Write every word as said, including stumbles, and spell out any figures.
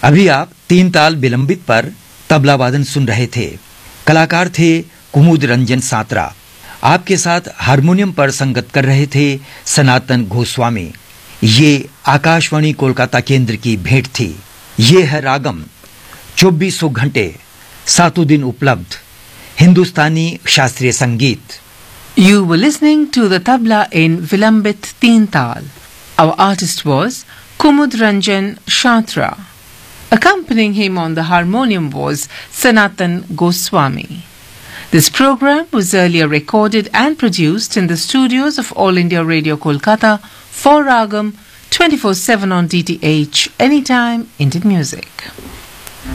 अभी आप तीन ताल विलंबित पर तबला वादन सुन रहे थे। कलाकार थे कुमुद रंजन सात्रा। आपके साथ हारमोनियम पर संगत कर रहे थे सनातन गोस्वामी। ये आकाशवाणी कोलकाता केंद्र की भेंट थी। ये है रागम, चौबीसों घंटे सातों दिन उपलब्ध हिंदुस्तानी शास्त्रीय संगीत। You were listening to the tabla in Vilambit Teen Tal. Our artist was Kumud Ranjan Shatra. Accompanying him on the harmonium was Sanatan Goswami. This program was earlier recorded and produced in the studios of All India Radio Kolkata for Ragam twenty-four seven on D T H, anytime Indian music.